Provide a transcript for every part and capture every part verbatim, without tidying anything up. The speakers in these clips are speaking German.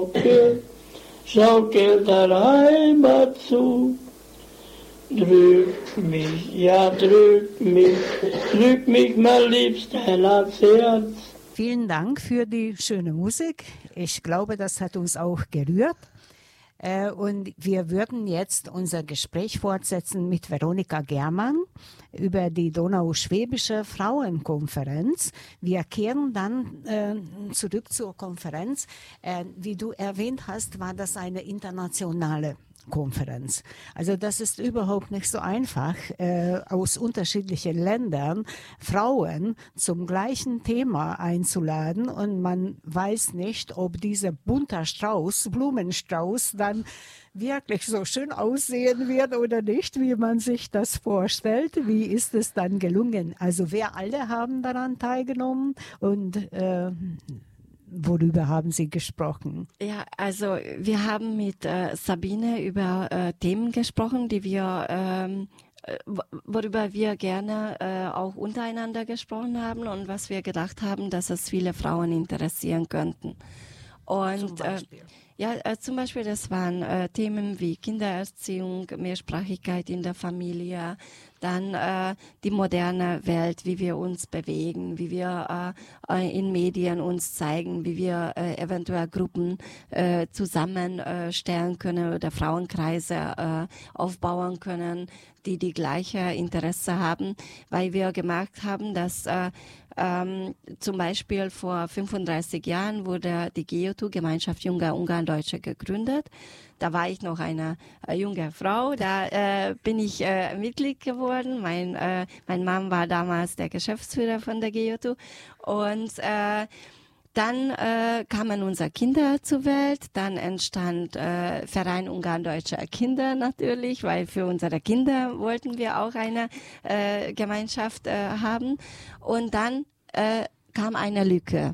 Schaukel, Schaukel der Heimat zu. Drück mich, ja drück mich, drück mich mein Liebster ans Herz. Vielen Dank für die schöne Musik. Ich glaube, das hat uns auch gerührt. Äh, und wir würden jetzt unser Gespräch fortsetzen mit Veronika Germann über die Donauschwäbische Frauenkonferenz. Wir kehren dann äh, zurück zur Konferenz. Äh, wie du erwähnt hast, war das eine internationale Konferenz. Also das ist überhaupt nicht so einfach, äh, aus unterschiedlichen Ländern Frauen zum gleichen Thema einzuladen, und man weiß nicht, ob dieser bunter Strauß, Blumenstrauß, dann wirklich so schön aussehen wird oder nicht, wie man sich das vorstellt. Wie ist es dann gelungen? Also wir alle haben daran teilgenommen, und äh, worüber haben Sie gesprochen? Ja, also wir haben mit äh, Sabine über äh, Themen gesprochen, die wir, ähm, worüber wir gerne äh, auch untereinander gesprochen haben und was wir gedacht haben, dass es viele Frauen interessieren könnten. Und Zum Beispiel? Äh, ja, äh, zum Beispiel, das waren äh, Themen wie Kindererziehung, Mehrsprachigkeit in der Familie, dann äh, die moderne Welt, wie wir uns bewegen, wie wir äh, in Medien uns zeigen, wie wir äh, eventuell Gruppen äh, zusammenstellen äh, können oder Frauenkreise äh, aufbauen können, die die gleiche Interesse haben, weil wir gemerkt haben, dass äh, ähm, zum Beispiel vor fünfunddreißig Jahren wurde die G E O T U, Gemeinschaft junger Ungarndeutsche, gegründet. Da war ich noch eine äh, junge Frau, da äh, bin ich äh, Mitglied geworden. Mein, äh, mein Mann war damals der Geschäftsführer von der G E O T U. Und äh, dann äh, kamen unsere Kinder zur Welt, dann entstand äh, Verein Ungarndeutscher Kinder natürlich, weil für unsere Kinder wollten wir auch eine äh, Gemeinschaft äh, haben. Und dann äh, kam eine Lücke.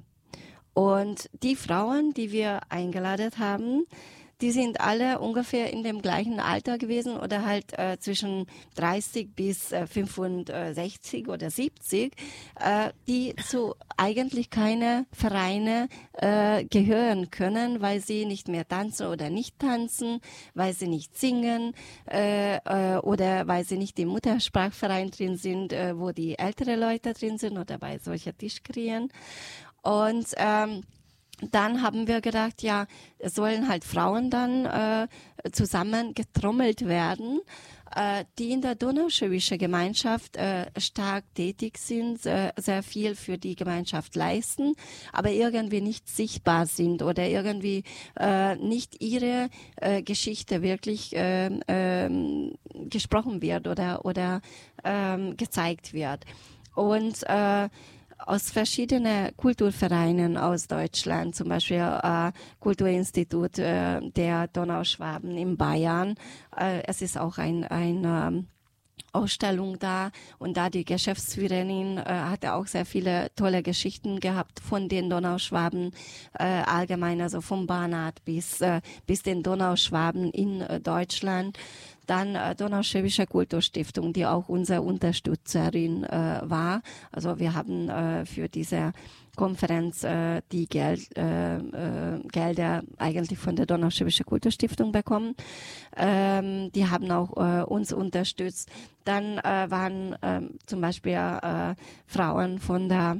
Und die Frauen, die wir eingeladen haben, die sind alle ungefähr in dem gleichen Alter gewesen oder halt äh, zwischen dreißig bis äh, fünfundsechzig oder siebzig, äh, die zu eigentlich keine Vereine äh, gehören können, weil sie nicht mehr tanzen oder nicht tanzen, weil sie nicht singen äh, äh, oder weil sie nicht im Muttersprachverein drin sind, äh, wo die ältere Leute drin sind oder bei solchen Tischkriegen. Und ähm, dann haben wir gedacht, ja, es sollen halt Frauen dann äh, zusammen getrommelt werden, äh, die in der Donauschwäbischen Gemeinschaft äh, stark tätig sind, sehr, sehr viel für die Gemeinschaft leisten, aber irgendwie nicht sichtbar sind oder irgendwie äh, nicht ihre äh, Geschichte wirklich äh, äh, gesprochen wird oder, oder äh, gezeigt wird. Und äh, aus verschiedenen Kulturvereinen aus Deutschland, zum Beispiel äh, Kulturinstitut äh, der Donauschwaben in Bayern. Äh, es ist auch ein, ein ähm, Ausstellung da, und da die Geschäftsführerin äh, hatte auch sehr viele tolle Geschichten gehabt von den Donauschwaben äh, allgemein, also vom Banat bis äh, bis den Donauschwaben in äh, Deutschland. Dann äh, Donauschwäbische Kulturstiftung, die auch unsere Unterstützerin äh, war. Also wir haben äh, für diese Konferenz äh, die Geld, äh, äh, Gelder eigentlich von der Donauschwäbische Kulturstiftung bekommen. Ähm, die haben auch äh, uns unterstützt. Dann äh, waren äh, zum Beispiel äh, Frauen von der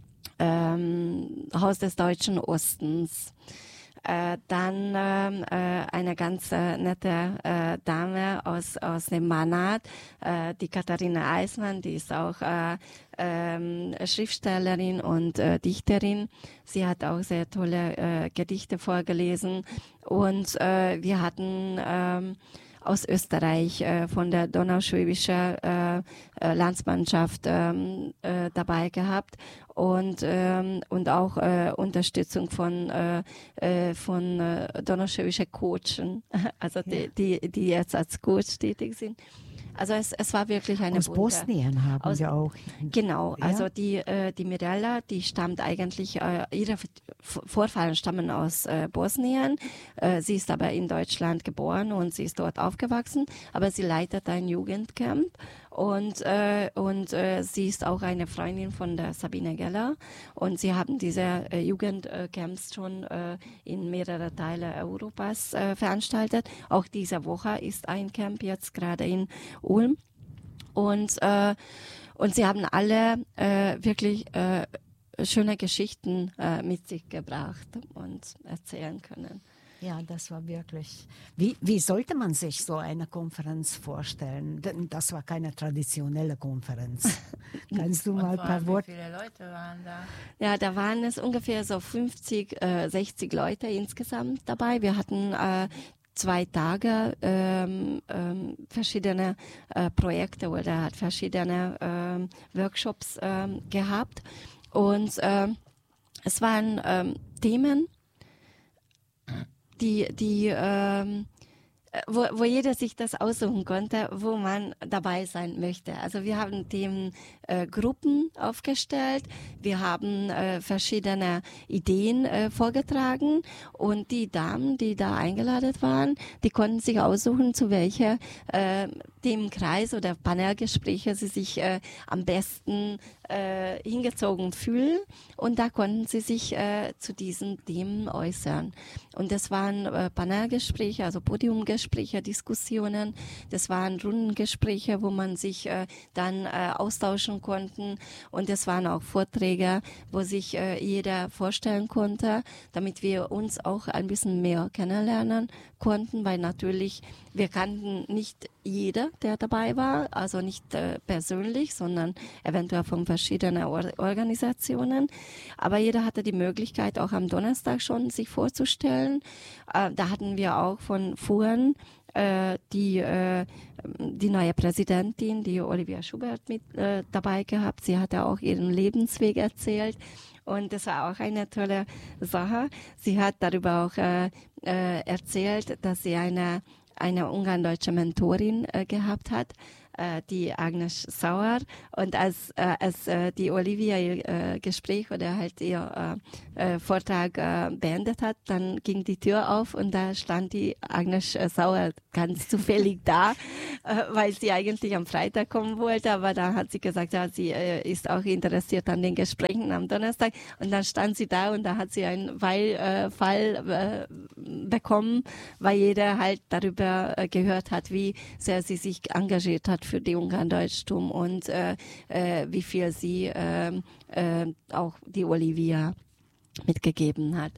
ähm, Haus des Deutschen Ostens. Äh, dann ähm, äh, eine ganz äh, nette äh, Dame aus aus dem Banat, äh, die Katharina Eismann, die ist auch äh, ähm, Schriftstellerin und äh, Dichterin. Sie hat auch sehr tolle äh, Gedichte vorgelesen, und äh, wir hatten ähm, aus Österreich äh, von der Donauschwäbischen äh, äh, Landsmannschaft ähm, äh, dabei gehabt, und ähm, und auch äh, Unterstützung von äh, äh, von äh, Donauschwäbischen Coachen, also die, die die jetzt als Coach tätig sind. Also es, es war wirklich eine Aus bunte, Bosnien haben aus, wir auch. Genau, Ja? also die äh, die Mirella, die stammt eigentlich, äh, ihre Vorfahren stammen aus äh, Bosnien. Äh, sie ist aber in Deutschland geboren und sie ist dort aufgewachsen, aber sie leitet ein Jugendcamp, Und, äh, und äh, sie ist auch eine Freundin von der Sabine Geller. Und sie haben diese äh, Jugendcamps schon äh, in mehrere Teile Europas äh, veranstaltet. Auch diese Woche ist ein Camp jetzt gerade in Ulm. Und, äh, und sie haben alle äh, wirklich äh, schöne Geschichten äh, mit sich gebracht und erzählen können. Ja, das war wirklich. Wie, wie sollte man sich so eine Konferenz vorstellen? Denn das war keine traditionelle Konferenz. Kannst du mal ein paar Worte? Wie viele Leute waren da? Ja, da waren es ungefähr so fünfzig, äh, sechzig Leute insgesamt dabei. Wir hatten äh, zwei Tage ähm, ähm, verschiedene äh, Projekte oder hat verschiedene ähm, Workshops ähm, gehabt. Und ähm, es waren ähm, Themen, die, die, ähm, wo, wo jeder sich das aussuchen konnte, wo man dabei sein möchte. Also wir haben Themen äh, Gruppen aufgestellt, wir haben äh, verschiedene Ideen äh, vorgetragen und die Damen, die da eingeladen waren, die konnten sich aussuchen, zu welcher äh, Themenkreis oder Panelgespräche sie sich äh, am besten äh, hingezogen fühlen und da konnten sie sich äh, zu diesen Themen äußern. Und das waren äh, Panelgespräche, also Podiumgespräche, Diskussionen, das waren Rundengespräche, wo man sich äh, dann äh, austauschen konnte und das waren auch Vorträge, wo sich äh, jeder vorstellen konnte, damit wir uns auch ein bisschen mehr kennenlernen konnten, weil natürlich wir kannten nicht jeder, der dabei war, also nicht äh, persönlich, sondern eventuell von verschiedenen Or- Organisationen. Aber jeder hatte die Möglichkeit, auch am Donnerstag schon sich vorzustellen. Äh, da hatten wir auch von Fuhren äh, die, äh, die neue Präsidentin, die Olivia Schubert, mit äh, dabei gehabt. Sie hatte auch ihren Lebensweg erzählt. Und das war auch eine tolle Sache. Sie hat darüber auch äh, äh, erzählt, dass sie eine eine ungarn-deutsche Mentorin äh, gehabt hat, äh, die Agnes Sauer. Und als, äh, als äh, die Olivia ihr äh, Gespräch oder halt ihr äh, äh, Vortrag äh, beendet hat, dann ging die Tür auf und da stand die Agnes äh, Sauer ganz zufällig da, äh, weil sie eigentlich am Freitag kommen wollte, aber dann hat sie gesagt, ja, sie äh, ist auch interessiert an den Gesprächen am Donnerstag und dann stand sie da und da hat sie einen Weil, äh, Fall äh, bekommen, weil jeder halt darüber äh, gehört hat, wie sehr sie sich engagiert hat für die Ungarn-Deutschtum und äh, äh, wie viel sie äh, äh, auch die Olivia mitgegeben hat.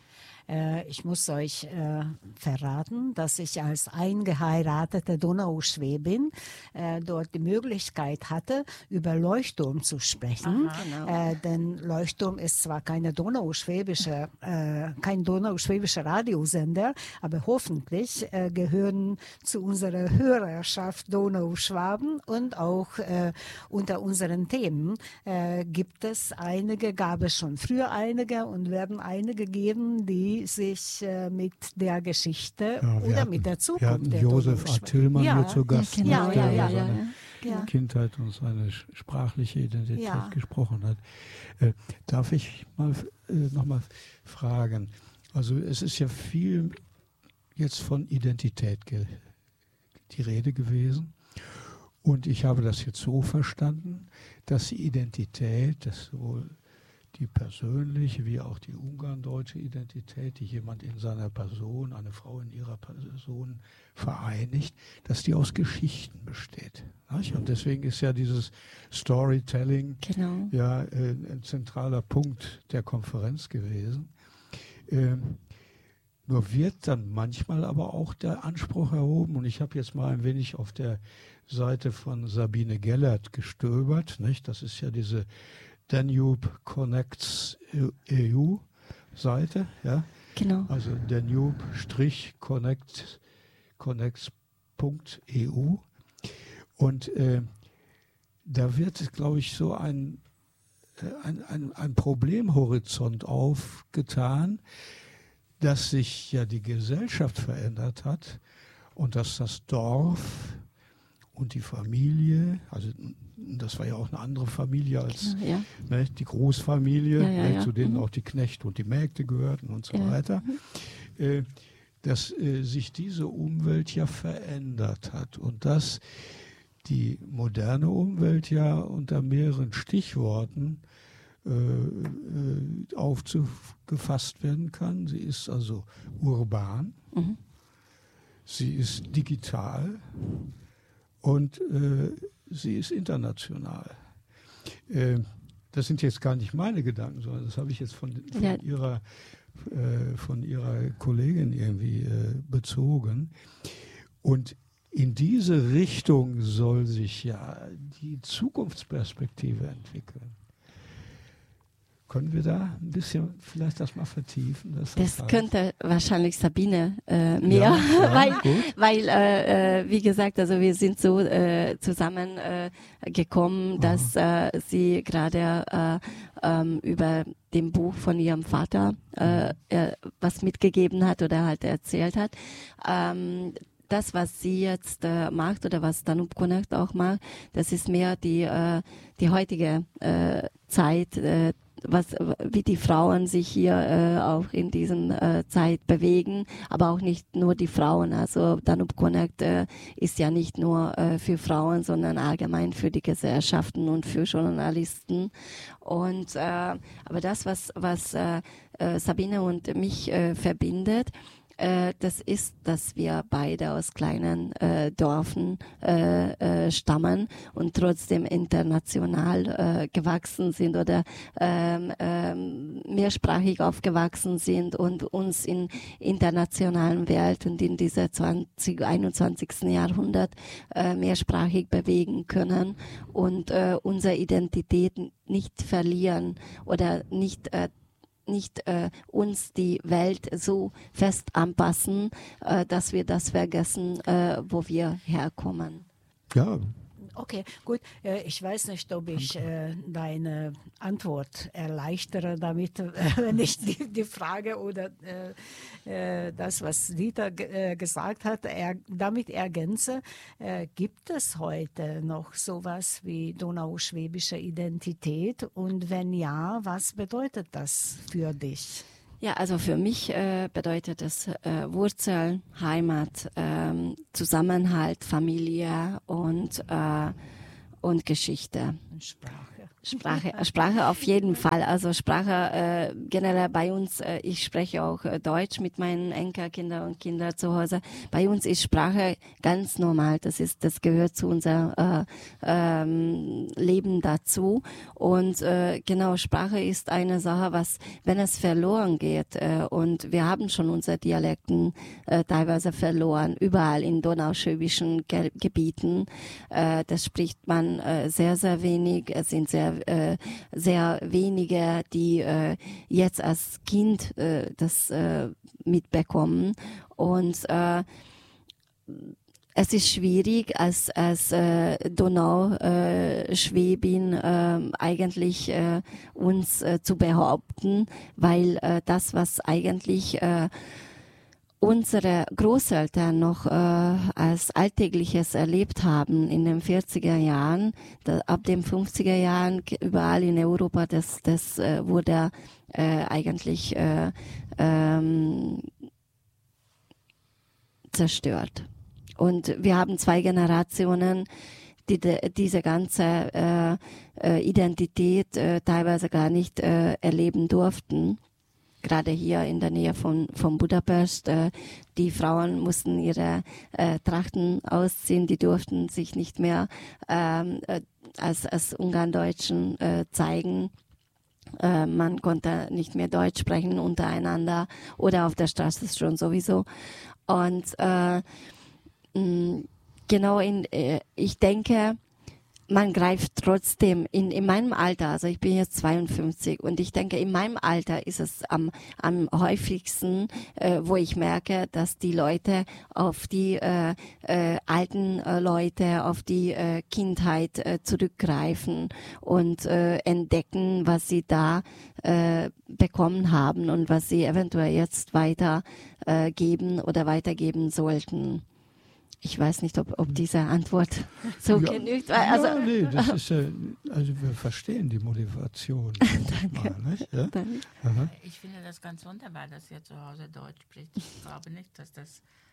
Ich muss euch äh, verraten, dass ich als eingeheiratete Donauschwäbin äh, dort die Möglichkeit hatte, über Leuchtturm zu sprechen. Aha, genau. äh, denn Leuchtturm ist zwar keine donauschwäbische, äh, kein donauschwäbischer Radiosender, aber hoffentlich äh, gehören zu unserer Hörerschaft Donauschwaben und auch äh, unter unseren Themen äh, gibt es einige, gab es schon früher einige und werden einige geben, die sich äh, mit der Geschichte ja, oder hatten, mit der Zukunft wir hatten der Josef A. Tillmann ja, hier zu Gast, ja, genau. der ja, über ja, seine ja. Kindheit und seine sprachliche Identität Ja. gesprochen hat. Äh, darf ich mal äh, nochmal fragen? Also es ist ja viel jetzt von Identität ge- die Rede gewesen. Und ich habe das jetzt so verstanden, dass die Identität, dass sowohl die persönliche wie auch die ungarndeutsche Identität, die jemand in seiner Person, eine Frau in ihrer Person vereinigt, dass die aus Geschichten besteht. Nicht? Und deswegen ist ja dieses Storytelling Genau. ja äh, ein zentraler Punkt der Konferenz gewesen. Ähm, nur wird dann manchmal aber auch der Anspruch erhoben, und ich habe jetzt mal ein wenig auf der Seite von Sabine Gellert gestöbert, nicht? Das ist ja diese Danube Connects E U Seite, ja. Genau. Also Danube-Connects Connects E U. Und äh, da wird, glaube ich, so ein, ein, ein, ein Problemhorizont aufgetan, dass sich ja die Gesellschaft verändert hat und dass das Dorf und die Familie, also das war ja auch eine andere Familie als Genau, ja. ne, die Großfamilie, Ja, ja, ne, ja. zu denen Mhm. auch die Knechte und die Mägde gehörten und so Ja. weiter, äh, dass äh, sich diese Umwelt ja verändert hat und dass die moderne Umwelt ja unter mehreren Stichworten äh, äh, aufgefasst werden kann. Sie ist also urban, mhm. sie ist digital und äh, sie ist international. Äh, das sind jetzt gar nicht meine Gedanken, sondern das habe ich jetzt von, von ja. ihrer äh, von ihrer Kollegin irgendwie äh, bezogen. Und in diese Richtung soll sich ja die Zukunftsperspektive entwickeln. Können wir da ein bisschen vielleicht das mal vertiefen? Das, das heißt? Könnte wahrscheinlich Sabine äh, mehr, ja, ja, weil, gut. weil äh, äh, wie gesagt, also wir sind so äh, zusammen äh, gekommen, dass äh, sie gerade äh, ähm, über dem Buch von ihrem Vater äh, äh, was mitgegeben hat oder halt erzählt hat. Ähm, Das, was sie jetzt äh, macht oder was Danube Connect auch macht, das ist mehr die äh, die heutige äh, Zeit, äh, was wie die Frauen sich hier äh, auch in diesen äh, Zeit bewegen, aber auch nicht nur die Frauen. Also Danube Connect äh, ist ja nicht nur äh, für Frauen, sondern allgemein für die Gesellschaften und für Journalisten. Und äh, aber das, was was äh, äh, Sabine und mich äh, verbindet, Äh, das ist, dass wir beide aus kleinen äh, Dörfern äh, äh, stammen und trotzdem international äh, gewachsen sind oder ähm, ähm, mehrsprachig aufgewachsen sind und uns in internationalen Welt und in dieser zwanzig, einundzwanzigsten Jahrhundert äh, mehrsprachig bewegen können und äh, unsere Identität nicht verlieren oder nicht äh, nicht äh, uns die Welt so fest anpassen, äh, dass wir das vergessen, äh, wo wir herkommen. Ja. Okay, gut. Äh, ich weiß nicht, ob ich äh, deine Antwort erleichtere damit, äh, wenn ich die, die Frage oder äh, äh, das, was Dieter äh, gesagt hat, er, damit ergänze. Äh, gibt es heute noch sowas wie donauschwäbische Identität? Und wenn ja, was bedeutet das für dich? Ja, also für mich äh, bedeutet es äh, Wurzel, Heimat, ähm, Zusammenhalt, Familie und, äh, und Geschichte. Und Sprache. Sprache, Sprache auf jeden Fall. Also Sprache äh, generell bei uns, äh, ich spreche auch äh, Deutsch mit meinen Enkelkindern und Kindern zu Hause. Bei uns ist Sprache ganz normal. Das ist, das gehört zu unserem äh, ähm, Leben dazu. Und äh, genau, Sprache ist eine Sache, was, wenn es verloren geht, äh, und wir haben schon unsere Dialekten äh, teilweise verloren, überall in donauschwäbischen Ge- Gebieten. Äh, das spricht man äh, sehr, sehr wenig. Es sind sehr Äh, sehr wenige, die äh, jetzt als Kind äh, das äh, mitbekommen. Und äh, es ist schwierig, als, als äh, Donauschwäbin äh, eigentlich äh, uns äh, zu behaupten, weil äh, das, was eigentlich äh, unsere Großeltern noch äh, als Alltägliches erlebt haben in den vierziger Jahren, da, ab den fünfziger Jahren überall in Europa, das, das äh, wurde äh, eigentlich äh, ähm, zerstört. Und wir haben zwei Generationen, die de, diese ganze äh, äh, Identität äh, teilweise gar nicht äh, erleben durften. Gerade hier in der Nähe von, von Budapest. Äh, die Frauen mussten ihre äh, Trachten ausziehen, die durften sich nicht mehr ähm, äh, als, als Ungarndeutschen äh, zeigen. Äh, man konnte nicht mehr Deutsch sprechen untereinander oder auf der Straße schon sowieso. Und äh, mh, genau, in, äh, ich denke, man greift trotzdem in, in meinem Alter, also ich bin jetzt zweiundfünfzig und ich denke, in meinem Alter ist es am, am häufigsten, äh, wo ich merke, dass die Leute auf die äh, äh, alten äh, Leute, auf die äh, Kindheit äh, zurückgreifen und äh, entdecken, was sie da äh, bekommen haben und was sie eventuell jetzt weiter äh, geben oder weitergeben sollten. Ich weiß nicht, ob, ob diese Antwort so ja, genügt. Also, ja, nee, das ist ja, also wir verstehen die Motivation. Danke. Mal, nicht? Ja? Danke. Ich finde das ganz wunderbar, dass ihr zu Hause Deutsch spricht. Ich glaube nicht, dass das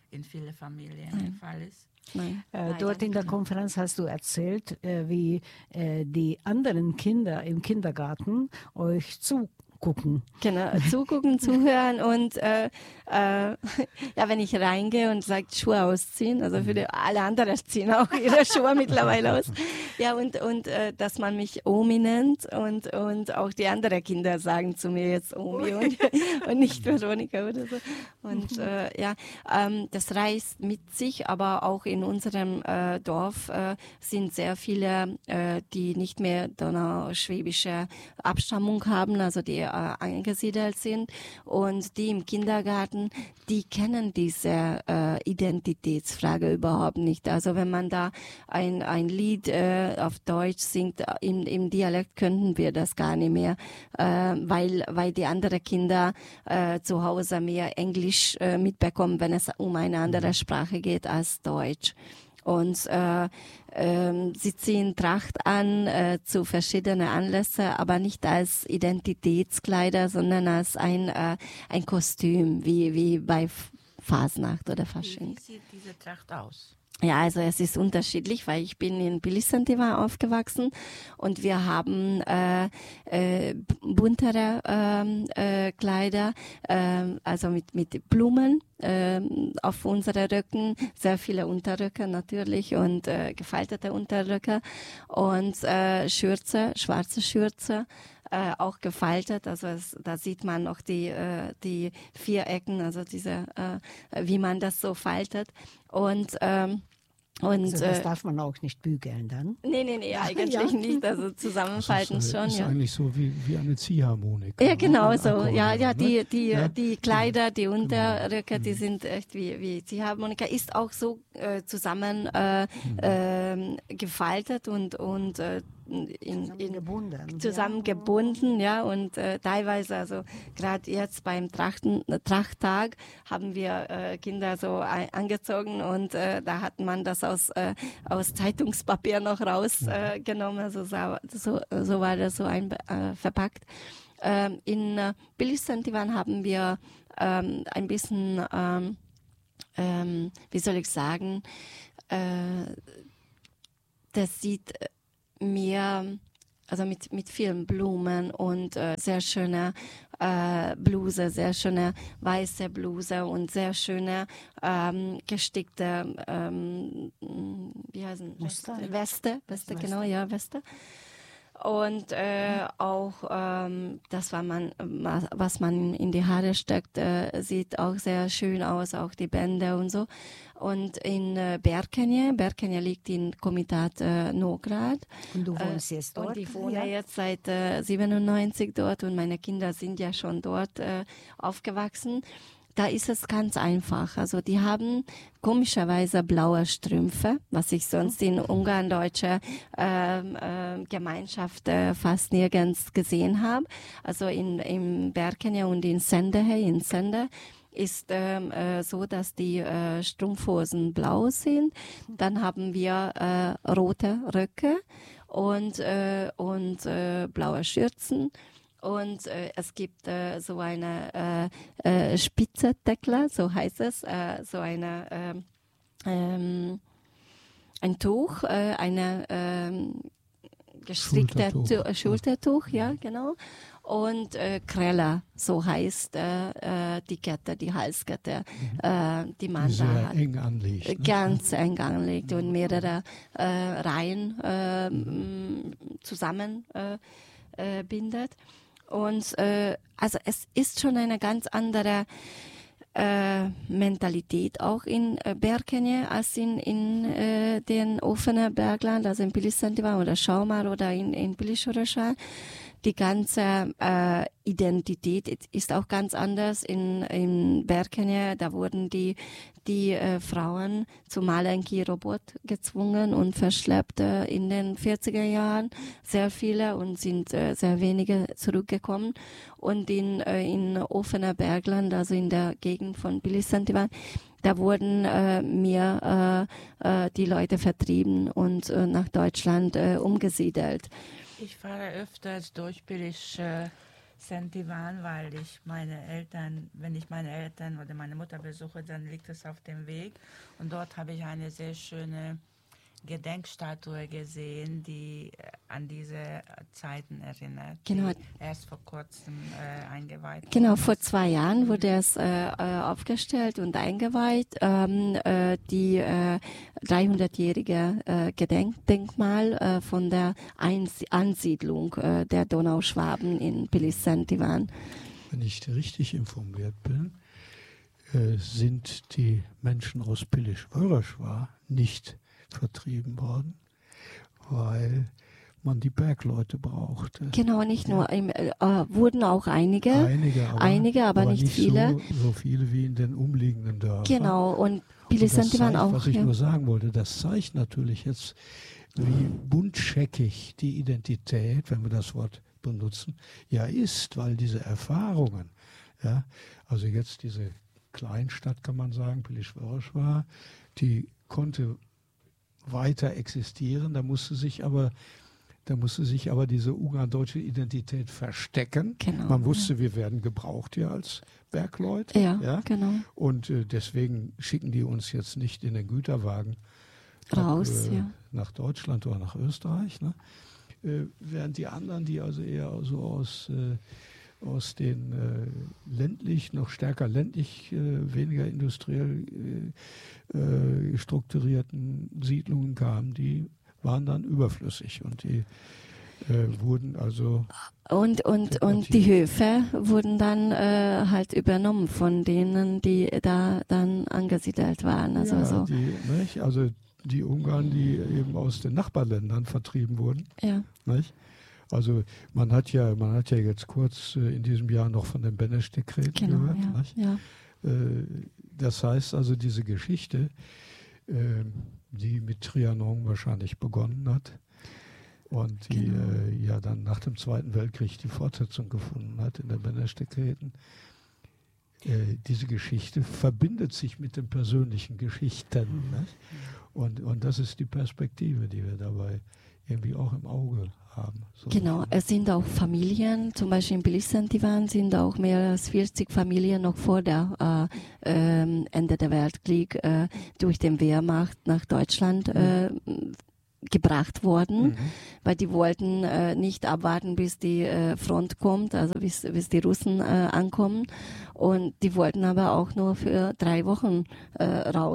in vielen Familien Nein. der Fall ist. Nein. Äh, dort in der Konferenz hast du erzählt, äh, wie äh, die anderen Kinder im Kindergarten euch zugucken. Genau, zugucken, zuhören und äh, äh, ja, wenn ich reingehe und sage, Schuhe ausziehen, also für die, alle anderen ziehen auch ihre Schuhe mittlerweile aus. Ja, und, und äh, dass man mich Omi nennt und, und auch die anderen Kinder sagen zu mir jetzt Omi und, und nicht Veronika oder so. Und äh, ja, ähm, das reißt mit sich, aber auch in unserem äh, Dorf äh, sind sehr viele, äh, die nicht mehr donauschwäbische Abstammung haben, also die äh, angesiedelt sind und die im Kindergarten, die kennen diese äh, Identitätsfrage überhaupt nicht. Also wenn man da ein, ein Lied äh, auf Deutsch singt, im, im Dialekt könnten wir das gar nicht mehr, äh, weil, weil die anderen Kinder äh, zu Hause mehr Englisch äh, mitbekommen, wenn es um eine andere Sprache geht als Deutsch. Und äh, äh, sie ziehen Tracht an äh, zu verschiedenen Anlässen, aber nicht als Identitätskleider, sondern als ein, äh, ein Kostüm, wie, wie bei Fasnacht oder Fasching. Wie sieht diese Tracht aus? Ja, also es ist unterschiedlich, weil ich bin in Bilisantiva aufgewachsen und wir haben äh, äh, buntere ähm, äh, Kleider, äh, also mit, mit Blumen äh, auf unsere Röcken, sehr viele Unterröcke natürlich und äh, gefaltete Unterröcke und äh, Schürze, schwarze Schürze. Äh, auch gefaltet, also es, da sieht man noch die, äh, die Vierecken, also diese, äh, wie man das so faltet. Und ähm, Und, also das äh, darf man auch nicht bügeln dann? Nee, nee, nee, eigentlich Ja. nicht. Also zusammenfalten das ist, schon, ist ja. eigentlich so wie, wie eine Ziehharmonika. Ja, genau Ein so. Akkordeon, Ja, ja, ne? die, die, Ja. die Kleider, die Unterröcke, die Mhm. sind echt wie, wie Ziehharmonika. Ist auch so äh, zusammen äh, ähm, gefaltet und, und äh, in, in, Gebunden. zusammengebunden, ja, und äh, teilweise, also gerade jetzt beim Trachten, Trachttag haben wir äh, Kinder so ein, angezogen und äh, da hat man das aus, äh, aus Zeitungspapier noch rausgenommen, äh, genommen, also so, so, so war das so ein, äh, verpackt. Ähm, in äh, Bilisantivan haben wir ähm, ein bisschen, ähm, ähm, wie soll ich sagen, äh, das sieht mehr, also mit, mit vielen Blumen und äh, sehr schöne äh, Bluse, sehr schöne weiße Bluse und sehr schöne ähm, gestickte, ähm, wie heißen Weste? Weste, Weste, genau, ja, Weste. Und äh, auch ähm, das, was man, was man in die Haare steckt, äh, sieht auch sehr schön aus, auch die Bänder und so. Und in äh, Berkenje, Berkenje liegt in Komitat äh, Nograd. Und du wohnst äh, jetzt dort? Und ich wohne Ja. jetzt seit äh, siebenundneunzig dort und meine Kinder sind ja schon dort äh, aufgewachsen. Da ist es ganz einfach. Also die haben komischerweise blaue Strümpfe, was ich sonst in ungarn-deutscher ähm, äh, Gemeinschaft äh, fast nirgends gesehen habe. Also in, in Berkenje und in Sendehe, in Sende ist ähm, äh, so, dass die äh, Strumpfhosen blau sind. Dann haben wir äh, rote Röcke und, äh, und äh, blaue Schürzen. Und äh, es gibt äh, so eine äh, äh, Spitzedeckler, so heißt es, äh, so eine äh, ähm, ein Tuch, äh, eine ähm, gestrickte Schultertuch. Tu- Schultertuch, ja, genau. Und äh, Krella, so heißt äh, äh, die Kette, die Halskette, äh, die man Die da sehr hat. eng anliegt. Ne? Ganz eng anlegt und mehrere äh, Reihen äh, m, zusammen äh, äh, bindet. Und äh, also es ist schon eine ganz andere äh, Mentalität auch in äh, Berkenje als in, in äh, den offenen Bergland, also in Bilisantiva oder Schaumar oder in, in Bilișoreș. Die ganze äh, Identität ist auch ganz anders in, in Berkenje. Da wurden die, die äh, Frauen zum Malenki-Robot gezwungen und verschleppt äh, in den vierziger Jahren. Sehr viele und sind äh, sehr wenige zurückgekommen. Und in, äh, in offener Bergland, also in der Gegend von Bilisantiva, da wurden äh, mir äh, äh, die Leute vertrieben und äh, nach Deutschland äh, umgesiedelt. Ich fahre öfters durch Biliš äh, Saint-Ivan, weil ich meine Eltern, wenn ich meine Eltern oder meine Mutter besuche, dann liegt es auf dem Weg. Und dort habe ich eine sehr schöne Gedenkstatue gesehen, die an diese Zeiten erinnert, Genau. die erst vor kurzem äh, eingeweiht wurde. Genau, vor zwei Jahren wurde es äh, aufgestellt und eingeweiht. Ähm, äh, die äh, dreihundertjährige äh, Gedenkdenkmal äh, von der Eins- Ansiedlung äh, der Donauschwaben in Pilis-Saint-Ivan. Wenn ich richtig informiert bin, äh, sind die Menschen aus Pilis-Wöhrischwa nicht vertrieben worden, weil man die Bergleute brauchte. Genau, nicht nur, im, äh, wurden auch einige, Einige, aber, einige, aber, aber nicht, nicht viele. So, so viele wie in den umliegenden Dörfern. Genau, und Und das Pilis-Saint-Ivan zeigt, auch. was ich Ja. nur sagen wollte, das zeigt natürlich jetzt, wie buntscheckig die Identität, wenn wir das Wort benutzen, ja ist, weil diese Erfahrungen, ja, also jetzt diese Kleinstadt, kann man sagen, Pilis-Wöhrischwa, die konnte weiter existieren, da musste sich aber da musste sich aber diese ungardeutsche Identität verstecken. Genau, Man wusste, wir werden gebraucht hier als Bergleute. Ja, ja? genau. Und äh, deswegen schicken die uns jetzt nicht in den Güterwagen Raus, ab, äh, ja. nach Deutschland oder nach Österreich. Ne? Äh, während die anderen, die also eher so aus, äh, aus den äh, ländlich, noch stärker ländlich, äh, weniger industriell äh, äh, strukturierten Siedlungen kamen, die waren dann überflüssig und die äh, wurden also Und, und, und die Höfe wurden dann äh, halt übernommen von denen, die da dann angesiedelt waren. Also, ja, so. die, nicht? Also die Ungarn, die eben aus den Nachbarländern vertrieben wurden. Ja. Nicht? Also man hat ja, man hat ja jetzt kurz äh, in diesem Jahr noch von den Benesch-Dekreten Genau, gehört. ja, Nicht? ja. Äh, das heißt also, diese Geschichte, äh, die mit Trianon wahrscheinlich begonnen hat und die Genau. äh, ja dann nach dem Zweiten Weltkrieg die Fortsetzung gefunden hat in den Benesch-Dekreten. Äh, diese Geschichte verbindet sich mit den persönlichen Geschichten. Mhm. Nicht? Und, und das ist die Perspektive, die wir dabei irgendwie auch im Auge haben. So. Genau, es sind auch Familien, zum Beispiel in Pilis-Saint-Ivan sind auch mehr als vierzig Familien noch vor der äh, ähm, Ende der Weltkrieg äh, durch den Wehrmacht nach Deutschland äh, gebracht worden, Mhm. weil die wollten äh, nicht abwarten, bis die äh, Front kommt, also bis, bis die Russen äh, ankommen. Und die wollten aber auch nur für drei Wochen äh,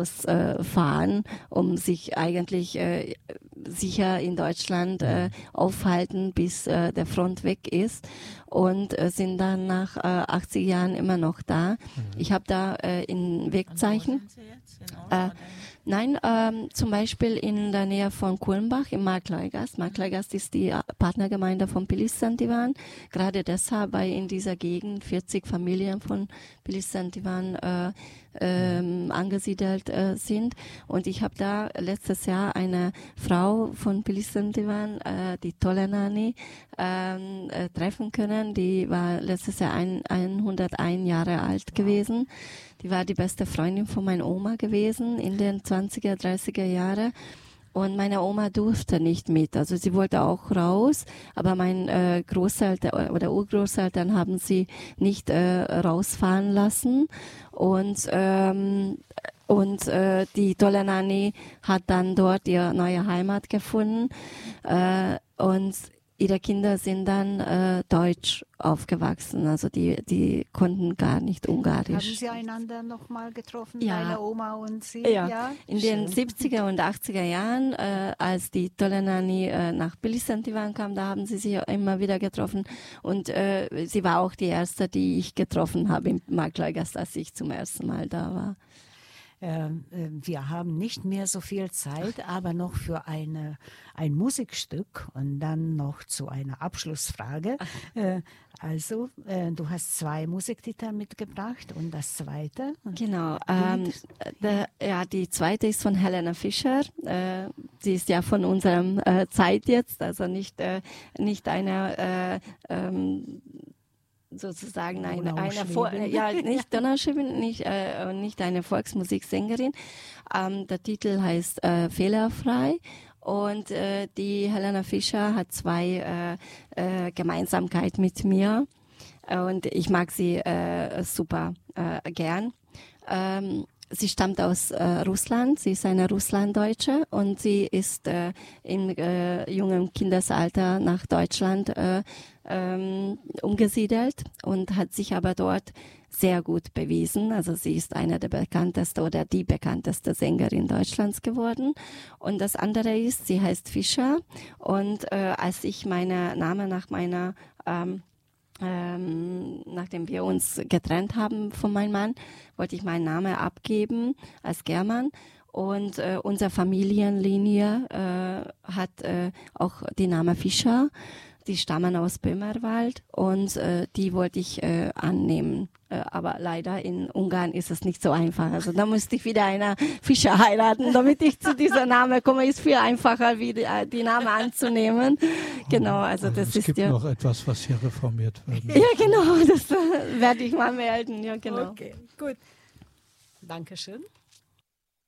rausfahren, äh, um sich eigentlich äh, sicher in Deutschland äh, aufhalten, bis äh, der Front weg ist. Und äh, sind dann nach äh, achtzig Jahren immer noch da. Ich habe da äh, in Wegzeichen. Und wo sind Sie jetzt? In Ort Äh, oder? Nein, ähm, zum Beispiel in der Nähe von Kulmbach im Markleugast. Markleugast ist die äh, Partnergemeinde von Pilis-Saint-Ivan. Gerade deshalb, weil in dieser Gegend vierzig Familien von Pilis-Saint-Ivan äh, ähm, angesiedelt äh, sind. Und ich habe da letztes Jahr eine Frau von Pilis-Saint-Ivan, äh, die Tolenani, ähm, äh, treffen können. Die war letztes Jahr ein, hunderteins Jahre alt gewesen. Die war die beste Freundin von meiner Oma gewesen in den zwanziger, dreißiger Jahre. Und meine Oma durfte nicht mit. Also sie wollte auch raus, aber mein äh, Großeltern oder Urgroßeltern haben sie nicht äh, rausfahren lassen. Und ähm, und äh, die Tolenani hat dann dort ihre neue Heimat gefunden. Äh, und ihre Kinder sind dann äh, deutsch aufgewachsen, also die, die konnten gar nicht Ungarisch. Haben Sie einander nochmal getroffen, Ja. deine Oma und Sie? Ja, in den Schön. siebziger und achtziger Jahren, äh, als die Tolenani äh, nach Pilis-Saint-Ivan kam, da haben sie sich immer wieder getroffen. Und äh, sie war auch die erste, die ich getroffen habe im Markleugast, als ich zum ersten Mal da war. Ähm, äh, wir haben nicht mehr so viel Zeit, aber noch für eine, ein Musikstück und dann noch zu einer Abschlussfrage. Äh, also, äh, du hast zwei Musiktitel mitgebracht und das zweite? Genau. Ähm, der, ja, die zweite ist von Helena Fischer. Äh, sie ist ja von unserer äh, Zeit jetzt, also nicht, äh, nicht eine äh, ähm, sozusagen eine, eine Vor ja nicht Donauschwäbin, nicht äh, nicht eine Volksmusiksängerin. Ähm, der Titel heißt äh, Fehlerfrei. Und äh, die Helena Fischer hat zwei äh, äh, Gemeinsamkeiten mit mir. und ich mag sie äh, super äh, gern. Ähm, Sie stammt aus äh, Russland, sie ist eine Russlanddeutsche und sie ist äh, im äh, jungen Kindesalter nach Deutschland äh, ähm, umgesiedelt und hat sich aber dort sehr gut bewiesen. Also sie ist eine der bekanntesten oder die bekannteste Sängerin Deutschlands geworden. Und das andere ist, sie heißt Fischer und äh, als ich meinen Namen nach meiner ähm, Ähm, nachdem wir uns getrennt haben von meinem Mann, wollte ich meinen Namen abgeben als German. Und äh, unsere Familienlinie äh, hat äh, auch den Namen Fischer. Die stammen aus Böhmerwald und äh, die wollte ich äh, annehmen. Äh, aber leider in Ungarn ist es nicht so einfach. Also da musste ich wieder einen Fischer heiraten, damit ich zu diesem Namen komme. Ist viel einfacher, wie die, die Namen anzunehmen. Genau, also, also das es ist gibt ja noch etwas, was hier reformiert wird. ja, genau, das äh, werde ich mal melden. Ja, genau. Okay, gut. Dankeschön.